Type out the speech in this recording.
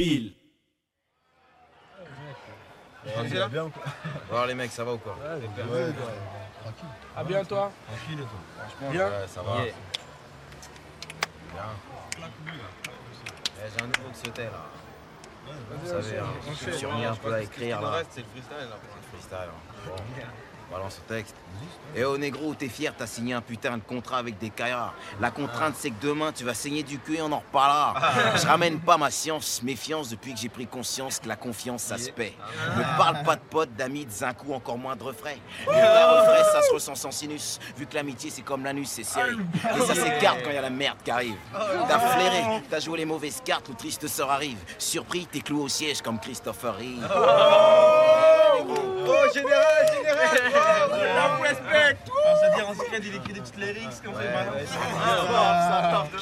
ville. Alors les mecs, ça va ou quoi? Ouais, tranquille. Ah bien toi? Tranquille et toi? Bien. Ouais, ça va. Yeah. Bien. J'ai un nouveau que c'était là. Vous savez, hein, je me suis remis un peu à écrire là. C'est le freestyle là. Freestyle. Hein. Bon. Balance le texte. Eh oh négro, t'es fier, t'as signé un putain de contrat avec des caillards. La contrainte c'est que demain tu vas saigner du cul et on en reparlera. Je ramène pas ma science, méfiance depuis que j'ai pris conscience que la confiance ça se paie. Ne parle pas de potes, d'amis, de zinc ou encore moins de refrains. Les vrais refrains ça se ressent sans sinus. Vu que l'amitié c'est comme l'anus, c'est serré. Et ça s'écarte quand y a la merde qui arrive. T'as flairé, t'as joué les mauvaises cartes, le triste sort arrive. Surpris, t'es cloué au siège comme Christopher Reeve. Oh général, Respect. On se dit en secret, il écrit des petites lyrics qu'on fait mal.